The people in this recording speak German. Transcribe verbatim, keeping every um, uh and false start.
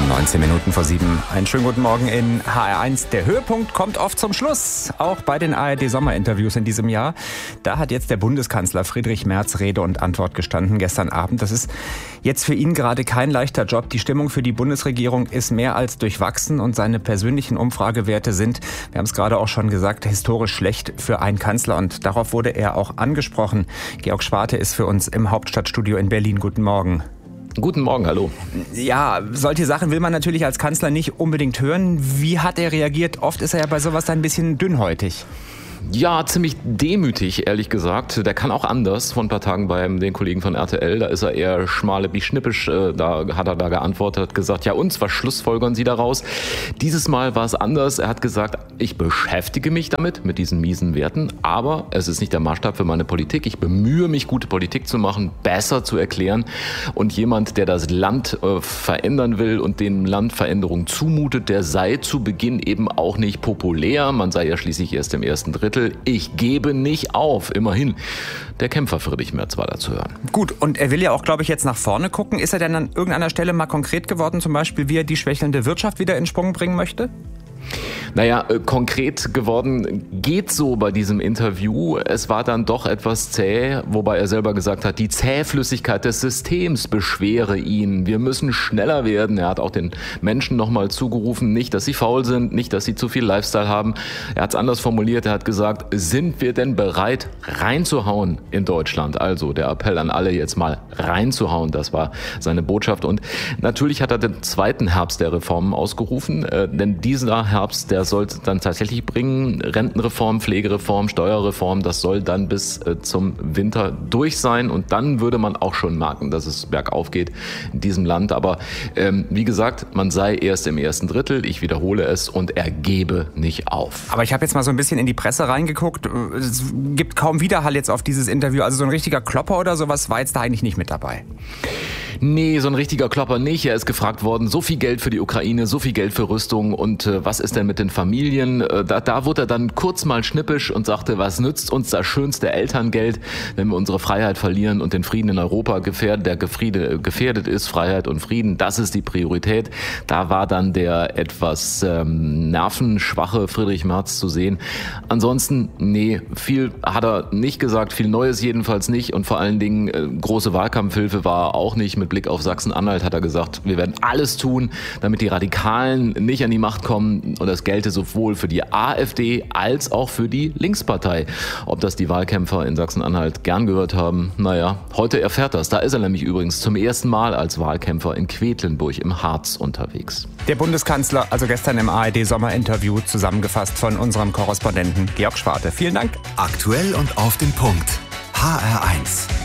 neunzehn Minuten vor sieben. Einen schönen guten Morgen in H R eins. Der Höhepunkt kommt oft zum Schluss, auch bei den A R D-Sommerinterviews in diesem Jahr. Da hat jetzt der Bundeskanzler Friedrich Merz Rede und Antwort gestanden gestern Abend. Das ist jetzt für ihn gerade kein leichter Job. Die Stimmung für die Bundesregierung ist mehr als durchwachsen und seine persönlichen Umfragewerte sind, wir haben es gerade auch schon gesagt, historisch schlecht für einen Kanzler. Und darauf wurde er auch angesprochen. Georg Schwarte ist für uns im Hauptstadtstudio in Berlin. Guten Morgen. Guten Morgen, hallo. Ja, solche Sachen will man natürlich als Kanzler nicht unbedingt hören. Wie hat er reagiert? Oft ist er ja bei sowas ein bisschen dünnhäutig. Ja, ziemlich demütig, ehrlich gesagt. Der kann auch anders. Vor ein paar Tagen bei den Kollegen von R T L, da ist er eher schmale wie schnippisch. Da hat er da geantwortet, hat gesagt, ja uns, was schlussfolgern Sie daraus? Dieses Mal war es anders. Er hat gesagt, ich beschäftige mich damit, mit diesen miesen Werten, aber es ist nicht der Maßstab für meine Politik. Ich bemühe mich, gute Politik zu machen, besser zu erklären. Und jemand, der das Land äh, verändern will und dem Land Veränderung zumutet, der sei zu Beginn eben auch nicht populär. Man sei ja schließlich erst im ersten Drittel. Ich gebe nicht auf, immerhin. Der Kämpfer Friedrich Merz war da zu hören. Gut, und er will ja auch, glaube ich, jetzt nach vorne gucken. Ist er denn an irgendeiner Stelle mal konkret geworden, zum Beispiel, wie er die schwächelnde Wirtschaft wieder in Schwung bringen möchte? Naja, äh, konkret geworden geht so bei diesem Interview. Es war dann doch etwas zäh, wobei er selber gesagt hat, die Zähflüssigkeit des Systems beschwere ihn. Wir müssen schneller werden. Er hat auch den Menschen nochmal zugerufen, nicht, dass sie faul sind, nicht, dass sie zu viel Lifestyle haben. Er hat es anders formuliert. Er hat gesagt, sind wir denn bereit, reinzuhauen in Deutschland? Also der Appell an alle, jetzt mal reinzuhauen. Das war seine Botschaft. Und natürlich hat er den zweiten Herbst der Reformen ausgerufen, äh, denn dieser Herbst, der soll es dann tatsächlich bringen. Rentenreform, Pflegereform, Steuerreform, das soll dann bis äh, zum Winter durch sein. Und dann würde man auch schon merken, dass es bergauf geht in diesem Land. Aber ähm, wie gesagt, man sei erst im ersten Drittel. Ich wiederhole es und er gebe nicht auf. Aber ich habe jetzt mal so ein bisschen in die Presse reingeguckt. Es gibt kaum Widerhall jetzt auf dieses Interview. Also so ein richtiger Klopper oder sowas war jetzt da eigentlich nicht mit dabei. Nee, so ein richtiger Klopper nicht. Er ist gefragt worden, so viel Geld für die Ukraine, so viel Geld für Rüstung und äh, was ist denn mit den Familien? Äh, da, da wurde er dann kurz mal schnippisch und sagte, was nützt uns das schönste Elterngeld, wenn wir unsere Freiheit verlieren und den Frieden in Europa gefährdet, der gefriede, gefährdet ist, Freiheit und Frieden, das ist die Priorität. Da war dann der etwas ähm, nervenschwache Friedrich Merz zu sehen. Ansonsten, nee, viel hat er nicht gesagt, viel Neues jedenfalls nicht und vor allen Dingen äh, große Wahlkampfhilfe war auch nicht. Mit Blick auf Sachsen-Anhalt hat er gesagt, wir werden alles tun, damit die Radikalen nicht an die Macht kommen. Und das gelte sowohl für die AfD als auch für die Linkspartei. Ob das die Wahlkämpfer in Sachsen-Anhalt gern gehört haben, naja, heute erfährt das. Da ist er nämlich übrigens zum ersten Mal als Wahlkämpfer in Quedlinburg im Harz unterwegs. Der Bundeskanzler, also gestern im A R D-Sommerinterview, zusammengefasst von unserem Korrespondenten Georg Schwarte. Vielen Dank. Aktuell und auf den Punkt. H R eins.